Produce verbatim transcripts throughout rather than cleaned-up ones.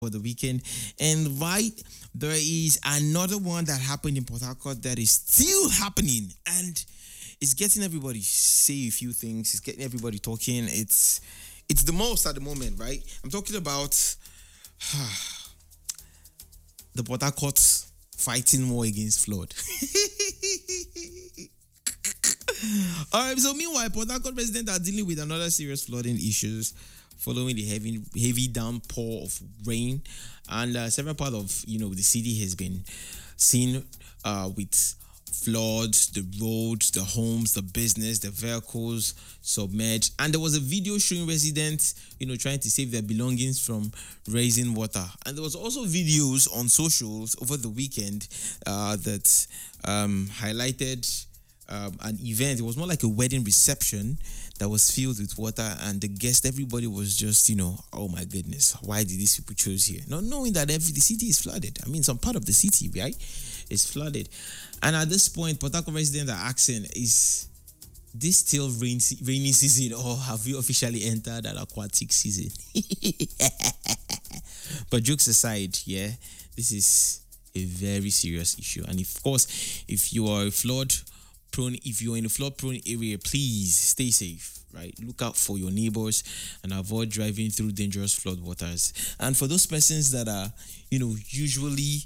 for the weekend. And right, there is another one that happened in Port Harcourt that is still happening, and it's getting everybody say a few things. It's getting everybody talking. It's it's the most at the moment, right? I'm talking about the Port Harcourt fighting war against flood. All right. So meanwhile, Port Harcourt residents are dealing with another serious flooding issues following the heavy heavy downpour of rain, and uh, several part of you know the city has been seen uh, with floods, the roads, the homes, the business, the vehicles submerged. And there was a video showing residents, you know, trying to save their belongings from raising water. And there was also videos on socials over the weekend uh, that um, highlighted um, an event. It was more like a wedding reception that was filled with water, and the guest, everybody was just, you know, oh my goodness, why did these people choose here? Not knowing that every the city is flooded. I mean, some part of the city, right, is flooded. And at this point, Port Harcourt residents are asking, is this still rain, rainy season, or have we officially entered an aquatic season? But jokes aside, yeah, this is a very serious issue. And of course, if you are a flood prone, if you're in a flood prone area, please stay safe, right? Look out for your neighbors and avoid driving through dangerous flood waters. And for those persons that are, you know, usually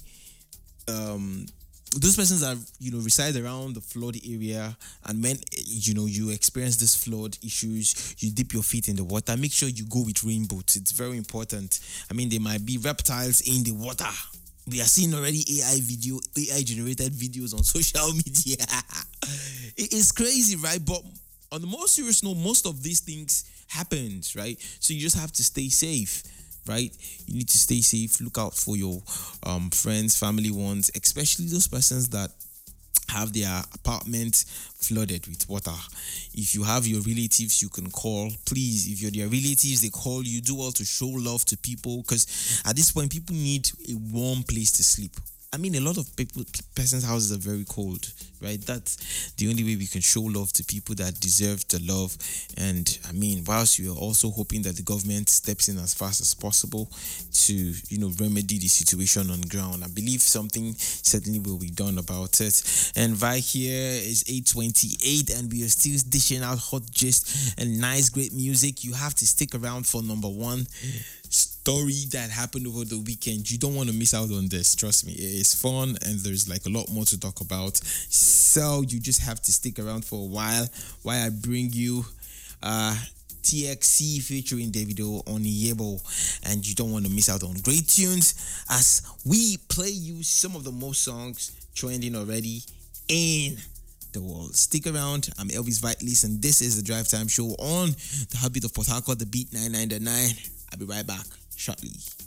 um those persons that you know reside around the flood area, and when you know you experience this flood issues, you dip your feet in the water, make sure you go with rain boots. It's very important. I mean, there might be reptiles in the water. We are seeing already A I video, A I generated videos on social media. It is crazy, right? But on the more serious note, most of these things happened, right? So you just have to stay safe, right? You need to stay safe. Look out for your um, friends, family ones, especially those persons that have their apartment flooded with water. If you have your relatives you can call, please, if you're their relatives, they call you, do well to show love to people, because at this point people need a warm place to sleep. I mean, a lot of people, persons' houses are very cold, right? That's the only way we can show love to people that deserve the love. And I mean, whilst we are also hoping that the government steps in as fast as possible to, you know, remedy the situation on ground, I believe something certainly will be done about it. And right here is eight twenty-eight, and we are still dishing out hot gist and nice, great music. You have to stick around for number one story that happened over the weekend. You don't want to miss out on this. Trust me, it is fun and there's like a lot more to talk about. So you just have to stick around for a while while I bring you uh T X C featuring Davido on Yebo, and you don't want to miss out on great tunes as we play you some of the most songs trending already in the world. Stick around. I'm Elvis Vitalis, and this is the Drive Time Show on the Heartbeat of Port Harcourt, the Beat ninety-nine point nine. I'll be right back shortly.